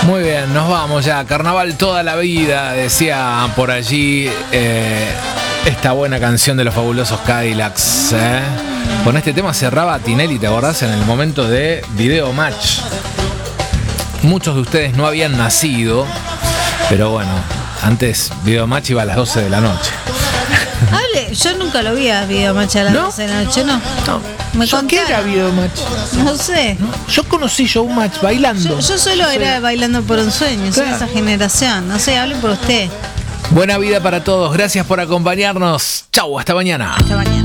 Muy bien, nos vamos ya. Carnaval toda la vida, decía por allí esta buena canción de los fabulosos Cadillacs. Con este tema cerraba Tinelli, ¿te acordás? En el momento de Video Match. Muchos de ustedes no habían nacido, pero bueno, antes Video Match iba a las 12 de la noche. Yo nunca lo vi a Video Match a las 12 de la noche, ¿no? ¿Qué era Video Match? No sé. Yo conocí Showmatch bailando. Yo solo era Bailando por un Sueño, soy de esa generación. No sé, hable por usted. Buena vida para todos, gracias por acompañarnos. Chau, hasta mañana. Hasta mañana.